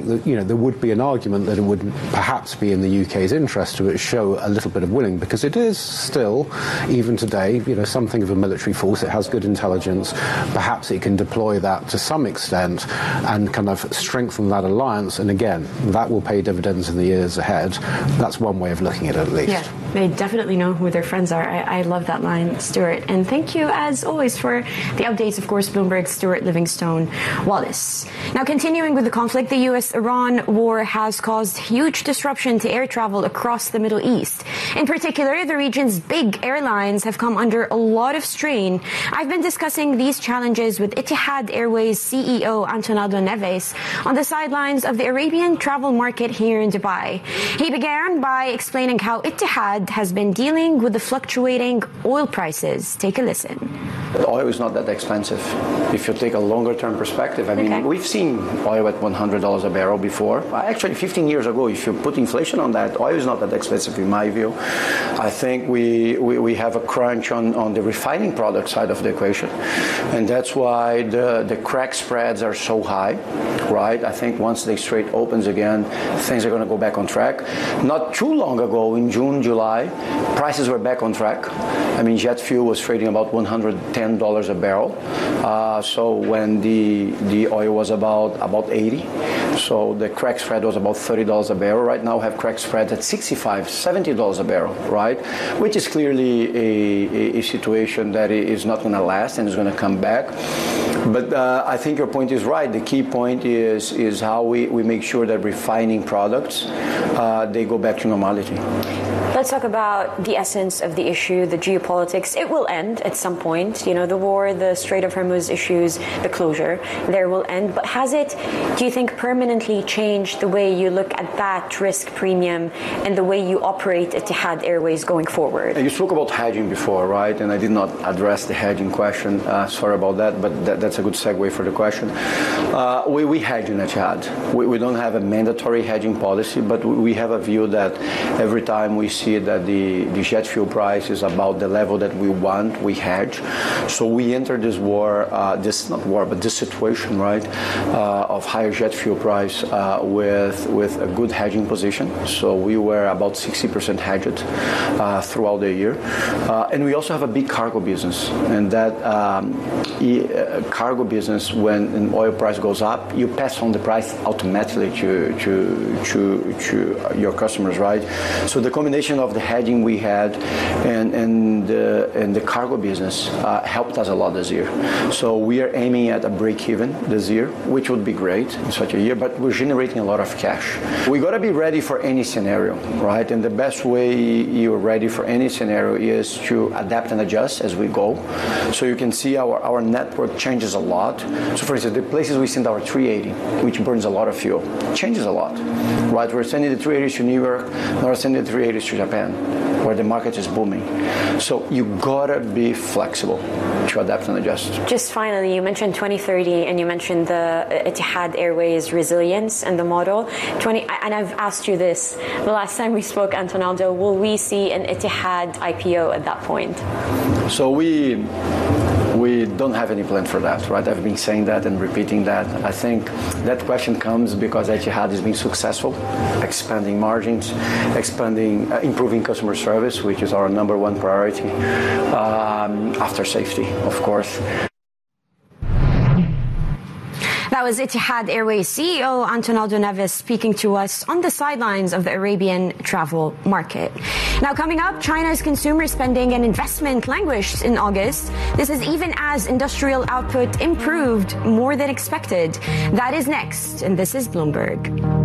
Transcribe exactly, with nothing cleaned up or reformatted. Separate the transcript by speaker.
Speaker 1: think that, you know, there would be an argument that it would perhaps be in the U K's interest to show a little bit of willing, because it is still, even today, you know, something of a military force. It has good intelligence. Perhaps it can deploy that to some extent and kind of strengthen that alliance. And again, that will pay dividends in the years ahead. That's one way of looking at it, at least.
Speaker 2: Yeah, they definitely know who their friends are. I, I love that line, Stuart. And thank you, as always, for the updates. Of course, Bloomberg's Stuart Livingstone Wallace. Now, continuing with the conflict, the U S Iran war has caused huge disruption to air travel across the Middle East. In particular, the region's big airlines have come under a lot of strain. I've been discussing these challenges with Etihad Airways C E O Antonaldo Neves on the sidelines of the Arabian travel market here in Dubai. He began by explaining how Etihad has been dealing with the fluctuating oil prices. Take a listen.
Speaker 3: Oil is not that expensive if you take a longer term perspective. I mean, okay. We've seen oil at one hundred dollars a barrel before. Actually, fifteen years ago, if you put inflation on that, oil is not that expensive in my view. I think we, we, we have a crunch on, on the refining product side of the equation. And that's why the, the crack spreads are so high, right? I think once the Strait opens again, things are going to go back on track. Not too long ago, in June, July, prices were back on track. I mean, jet fuel was trading about one hundred ten dollars a barrel. Uh, so when the the oil was about about eighty, so the crack spread was about thirty dollars a barrel. Right now, we have crack spread at sixty-five, seventy dollars a barrel, right? Which is clearly a, a, a situation that is not going to last and is going to come back. But uh, I think your point is right. The key point is is how we, we make sure that refining products, uh, they go back to normality.
Speaker 2: Let's talk about the essence of the issue, the geopolitics. It will end at some point. You know, the war, the Strait of Hormuz issues, the closure, there will end. But has it, do you think, permanently changed the way you look at that risk premium and the way you operate Etihad Airways going forward?
Speaker 3: You spoke about hedging before, right? And I did not address the hedging question. Uh, sorry about that, but that, that's a good segue for the question. Uh, we, we hedge in Etihad. We, we don't have a mandatory hedging policy, but we have a view that every time we see that the, the jet fuel price is about the level that we want, we hedge. So we enter this war, uh, this not war, but this situation, right, uh, of higher jet fuel price uh, with with a good hedging position. So we were about sixty percent hedged uh, throughout the year. Uh, and we also have a big cargo business. And that um, e- uh, cargo business, when an oil price goes up, you pass on the price automatically to, to, to, to your customers, right? So the combination of the hedging we had and and, uh, and the cargo business uh, helped us a lot this year. So we are aiming at a break even this year, which would be great in such a year, but we're generating a lot of cash. We got to be ready for any scenario, right? And the best way you're ready for any scenario is to adapt and adjust as we go. So you can see our, our network changes a lot. So for instance, the places we send our three eighty, which burns a lot of fuel, changes a lot, right? We're sending the three eighties to New York, now we're sending the three eighties to Japan, where the market is booming. So you gotta be flexible to adapt and adjust.
Speaker 2: Just finally, you mentioned twenty thirty and you mentioned the Etihad Airways resilience and the model. twenty and I've asked you this the last time we spoke, Antonaldo, will we see an Etihad I P O at that point?
Speaker 3: So we we don't have any plan for that, right? I've been saying that and repeating that. I think that question comes because Etihad has been successful, expanding margins, expanding, uh, improving customer service, which is our number one priority, um, after safety, of course.
Speaker 2: That was Etihad Airways C E O Antonaldo Neves speaking to us on the sidelines of the Arabian travel market. Now, coming up, China's consumer spending and investment languished in August. This is even as industrial output improved more than expected. That is next, and this is Bloomberg.